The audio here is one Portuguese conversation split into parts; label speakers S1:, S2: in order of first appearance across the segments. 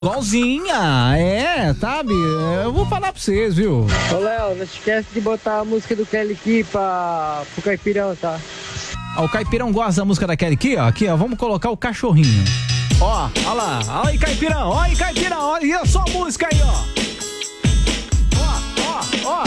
S1: Igualzinha, sabe? Eu vou falar pra vocês, viu?
S2: Ô, Léo, não esquece de botar a música do Kelly Key pro Caipirão, tá?
S1: O Caipirão gosta da música da Kelly Key, ó. Aqui, ó, vamos colocar o cachorrinho. Ó lá. Olha aí, Caipirão, olha só a música aí, ó. Ó.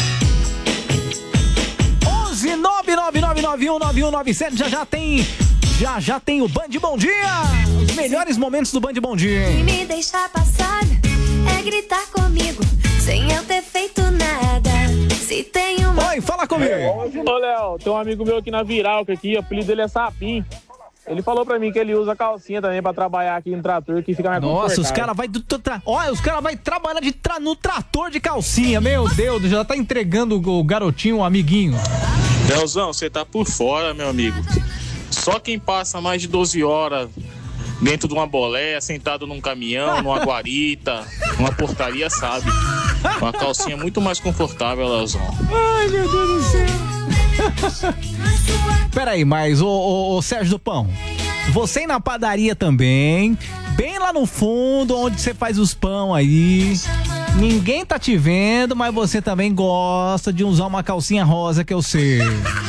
S1: 11-999919197, já tem o Band Bom Dia. Os melhores momentos do Band Bom Dia, hein?
S3: Me deixar passar é gritar comigo, sem eu ter feito nada. Se tem uma...
S1: Oi, fala comigo.
S4: Ô, Léo, tem um amigo meu aqui na Viralca, aqui, o apelido dele é Sapim. Ele falou pra mim que ele usa calcinha também pra trabalhar aqui no trator, que fica mais confortável.
S1: Nossa, os caras vai trabalhar no trator de calcinha. Meu Deus, já tá entregando o garotinho, o amiguinho.
S5: Leozão, você tá por fora, meu amigo. Só quem passa mais de 12 horas dentro de uma boleia, sentado num caminhão, numa guarita, numa portaria, sabe? Uma calcinha muito mais confortável, Leozão.
S1: Ai, meu Deus do céu. Peraí, mas ô Sérgio do Pão, você ir na padaria também, bem lá no fundo, onde você faz os pão aí, ninguém tá te vendo, mas você também gosta de usar uma calcinha rosa, que eu sei.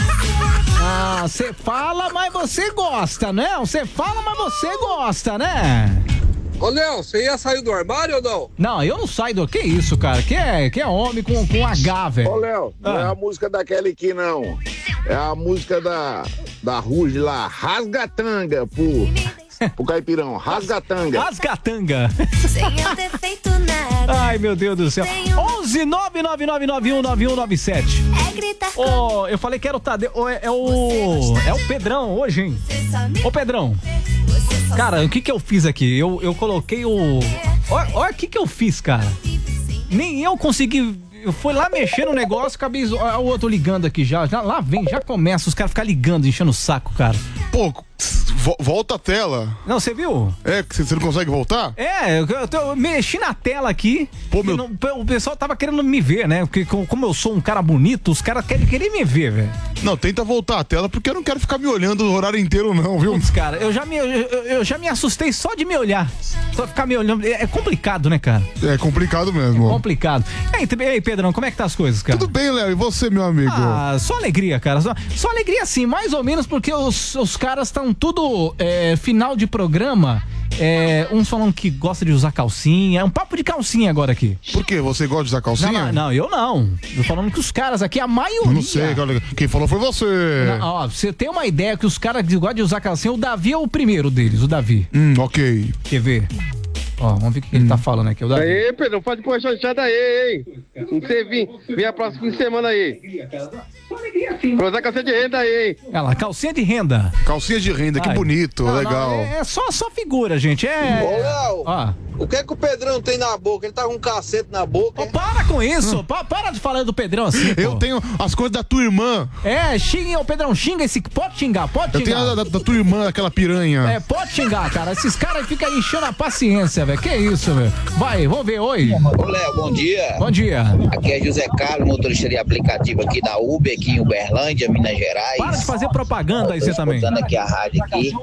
S1: Ah, você fala, mas você gosta, né? Você fala, mas você gosta, né?
S6: Ô, Léo, você ia sair do armário ou não?
S1: Não, eu não saio do... Que isso, cara? Que é homem com H, velho.
S7: Ô, Léo, não é a música da Kelly Key, não. É a música da Ruge lá, Rasgatanga, pro Caipirão, Rasgatanga.
S1: Rasgatanga.
S3: Sem eu ter feito nada.
S1: Ai, meu Deus do céu. 11-999919197.
S3: É gritar
S1: Ô, eu falei que era o Tadeu. É o Pedrão hoje, hein? Ô, Pedrão. Cara, o que eu fiz aqui? Eu coloquei o... Olha o que eu fiz, cara. Nem eu consegui... Eu fui lá mexer no negócio, acabei... O outro ligando aqui já lá vem, já começa os caras ficar ligando, enchendo o saco, cara.
S8: Pô, volta a tela.
S1: Não, você viu?
S8: É, que você não consegue voltar?
S1: Eu mexi na tela aqui. Pô, o pessoal tava querendo me ver, né? Porque como eu sou um cara bonito, os caras querem me ver, velho.
S8: Não, tenta voltar a tela, porque eu não quero ficar me olhando o horário inteiro, não, viu?
S1: Putz, cara, eu já me assustei só de me olhar. Só ficar me olhando. É complicado, né, cara?
S8: É complicado mesmo.
S1: É complicado. E aí, Pedrão, como é que tá as coisas, cara?
S8: Tudo bem, Léo, e você, meu amigo?
S1: Ah, só alegria, cara. Só alegria, sim, mais ou menos, porque os caras estão tudo final de programa. Uns falam que gosta de usar calcinha. É um papo de calcinha agora aqui.
S8: Por quê? Você gosta de usar calcinha?
S1: Não, eu não. Tô falando que os caras aqui, a maioria...
S8: Não sei, quem falou foi você.
S1: Ó, você tem uma ideia que os caras que gostam de usar calcinha, o Davi é o primeiro deles, o Davi.
S8: Ok.
S1: Quer ver? Ó, vamos ver o que ele tá falando aqui, o Davi.
S6: Aí, Pedro, pode pôr a chanchada aí, hein? Não você vir a próxima fim de semana aí. Pra usar calcinha de renda aí, hein?
S1: Olha lá, calcinha de renda.
S8: Calcinha de renda, que bonito, legal.
S1: É só figura, gente.
S6: Ô, Léo,
S1: Ó.
S6: o que o Pedrão tem na boca? Ele tá com um cacete na boca.
S1: Para com isso. Para de falar do Pedrão assim,
S8: Eu tenho as coisas da tua irmã.
S1: Xinga, o Pedrão, xinga esse... Pode xingar.
S8: Eu tenho a da tua irmã, aquela piranha.
S1: Pode xingar, cara. Esses caras ficam enchendo a paciência, velho. Que isso, velho. Vai, vamos ver, oi.
S9: Ô, Léo, bom dia.
S1: Bom dia.
S9: Aqui é José Carlos, motorista de aplicativo aqui da Uber, aqui em Uberlândia, Minas Gerais.
S1: Para de fazer propaganda aí, você também.
S9: Escutando aqui a rádio aqui.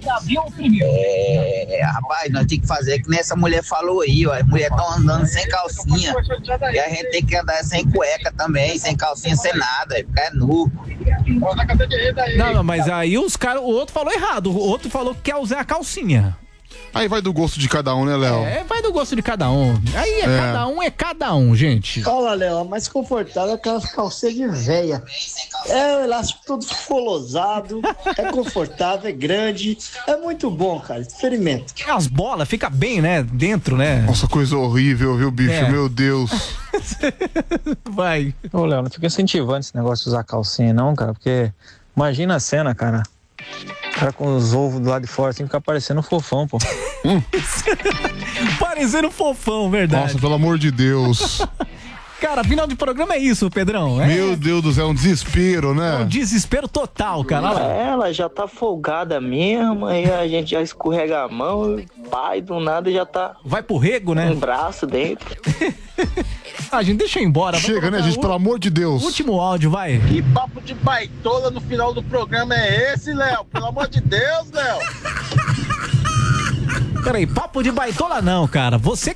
S9: Rapaz, nós temos que fazer que nem essa mulher falou aí, ó. As mulheres estão andando sem calcinha. E a gente tem que andar sem cueca também, sem calcinha, sem nada. Ficar nu.
S1: Não, mas aí os caras... O outro falou errado. O outro falou que quer usar a calcinha.
S8: Aí vai do gosto de cada um, né, Léo?
S1: Vai do gosto de cada um. Aí cada um, gente.
S2: Fala, Léo, a mais confortável é aquelas calcinhas de véia. É o elástico todo folosado, é confortável, é grande, é muito bom, cara. Experimenta.
S1: As bolas ficam bem, né? Dentro, né?
S8: Nossa, coisa horrível, viu, bicho? Meu Deus.
S1: Vai.
S4: Ô, Léo, não fica incentivando esse negócio de usar calcinha, não, cara, porque imagina a cena, cara. O cara com os ovos do lado de fora, assim, fica parecendo um fofão, pô.
S1: Parecendo fofão, verdade.
S8: Nossa, pelo amor de Deus.
S1: Cara, final de programa é isso, Pedrão.
S8: Meu Deus do céu, é um desespero, né?
S1: É um desespero total, cara.
S2: Ela já tá folgada mesmo, aí a gente já escorrega a mão, pai, do nada já tá...
S1: Vai pro rego, né?
S2: Um braço dentro.
S1: Gente, deixa eu ir embora.
S8: Chega, né, gente? Pelo amor de Deus.
S1: Último áudio, vai.
S6: Que papo de baitola no final do programa é esse, Léo? Pelo amor de Deus, Léo.
S1: Peraí, papo de baitola não, cara. Você